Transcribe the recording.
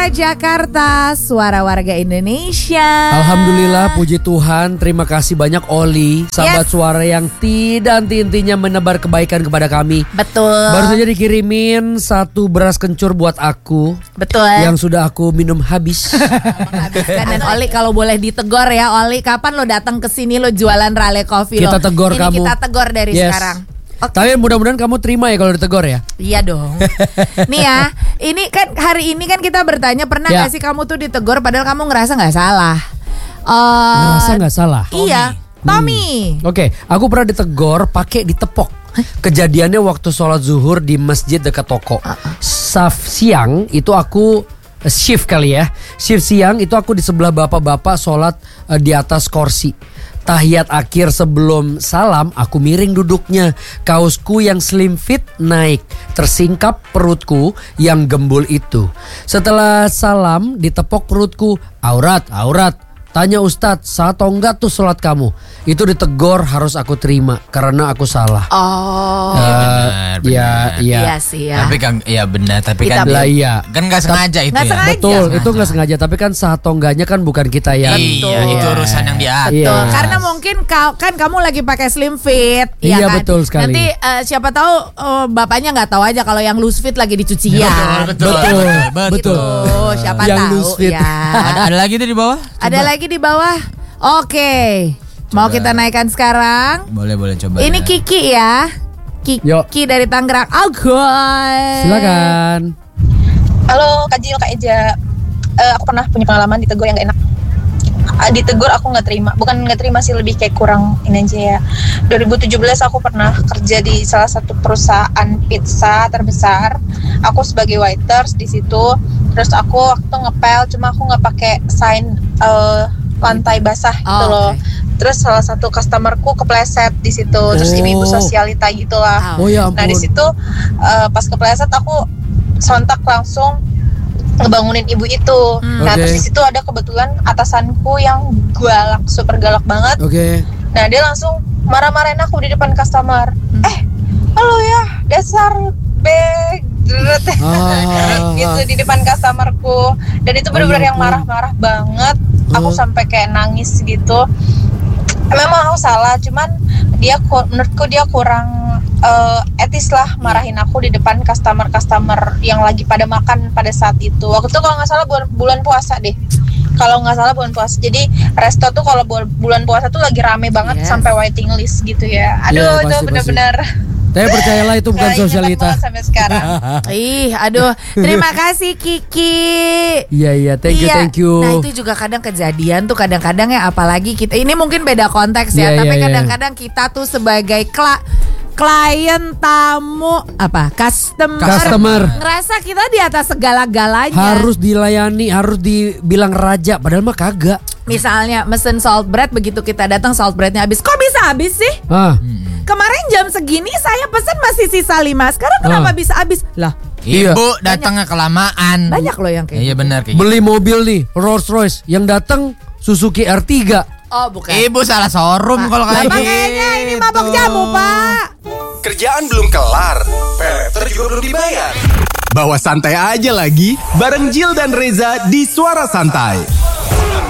Suara Jakarta, suara warga Indonesia. Alhamdulillah, puji Tuhan. Terima kasih banyak Oli, sahabat suara yang tidak henti-hentinya menebar kebaikan kepada kami. Betul. Baru saja dikirimin 1 beras kencur buat aku. Betul. Yang sudah aku minum habis. Dan Oli kalau boleh ditegor ya, Oli, kapan lo datang ke sini lo jualan Rale Coffee Kita lo? tegor Ini kamu. kita tegor dari sekarang. Tapi mudah-mudahan kamu terima ya kalau ditegur ya. Iya dong. Nih ya, ini kan hari ini kan kita bertanya pernah Ya. gak sih kamu tuh ditegur padahal kamu ngerasa gak salah? Ngerasa nggak salah? Iya, Tommy. Oke, aku pernah ditegur pakai ditepok. Kejadiannya waktu sholat zuhur di masjid dekat toko. Siang itu aku shift kali ya. Shift siang itu aku di sebelah bapak-bapak sholat di atas kursi. Tahiyat akhir sebelum salam aku miring duduknya. Kaosku yang slim fit naik, tersingkap perutku yang gembul itu. Setelah salam ditepok perutku. Aurat. Tanya Ustadz, sah atau enggak tuh sholat kamu? Itu ditegur harus aku terima karena aku salah. Oh. Iya. Iya sih ya. Tapi kan iya benar, tapi Kita kan Lah iya. kan nggak sengaja itu Nggak ya. sengaja. Betul, itu nggak sengaja. Tapi kan sah atau enggaknya kan bukan kita yang. Iya, itu urusan yang diatur. Iya. Tuh, karena mungkin kan kamu lagi pakai slim fit, Iya, ya kan? betul sekali. Nanti siapa tahu bapaknya nggak tahu aja kalau yang loose fit lagi dicucian. Betul. Oh, siapa Yang tahu loose fit. ya. Ada lagi tuh di bawah? Ada lagi di bawah. Oke. Mau kita naikkan sekarang? Boleh coba. Ini Kiki ya. Yuk. Kiki dari Tangerang. Silakan. Halo Kak Jil, Kak Eja. Aku pernah punya pengalaman ditegur yang gak enak. Ditegur aku gak terima. Bukan gak terima sih, lebih kayak kurang ini aja ya. 2017 aku pernah kerja di salah satu perusahaan pizza terbesar. Aku sebagai waiters di situ. Terus aku waktu ngepel, cuma aku gak pakai sign lantai basah gitu loh. oke. Terus salah satu customerku kepleset di situ. Terus ibu-ibu sosialita gitulah. Oh ya Nah di ampun. situ pas kepleset aku sontak langsung ngebangunin ibu itu. Nah Oke. terus di situ ada kebetulan atasanku yang galak, super galak banget. Oke. Nah dia langsung marah-marahin aku di depan customer. Halo ya dasar beg gitu di depan customerku. Dan itu benar-benar yang marah-marah banget. Aku sampai kayak nangis gitu. Memang aku salah, cuman menurutku dia kurang etis lah marahin aku di depan customer yang lagi pada makan pada saat itu. Waktu itu kalau nggak salah bulan puasa deh. Kalau nggak salah bulan puasa. Jadi resto tuh kalau bulan puasa tuh lagi rame banget sampai waiting list gitu ya. Aduh itu pasti. benar-benar. Saya percayalah itu bukan Ingat sosialita. banget sampai sekarang. Aduh, terima kasih Kiki. Iya, thank you. Nah itu juga kadang kejadian tuh kadang-kadang ya, apalagi kita ini mungkin beda konteks ya, Iya, tapi iya. kadang-kadang kita tuh sebagai klien, tamu, customer ngerasa kita di atas segala-galanya. Harus dilayani, harus dibilang raja, padahal mah kagak. Misalnya mesen salt bread, begitu kita datang salt breadnya habis. Kok bisa habis sih? Kemarin jam segini saya pesen masih sisa 5. Sekarang kenapa bisa habis? Lah, Ibu datangnya kelamaan. banyak loh yang kayak Iya gitu. benar kayak Beli mobil nih, Rolls Royce, yang datang Suzuki R3. Oh bukan. Ibu salah showroom kalau kayak Bapak kayaknya ini mabok jamu Pak. Kerjaan belum kelar, peleter juga belum dibayar. Bawa santai aja lagi, bareng Jill dan Reza di Suara Santai.